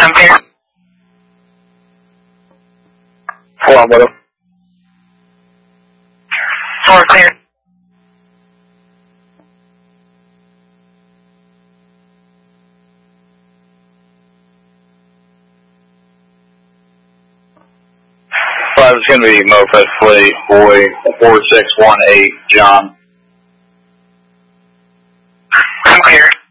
I'm clear. Hold on, brother. 4 clear. Five is going to be Moped Fleet, boy 4618, John. I'm clear.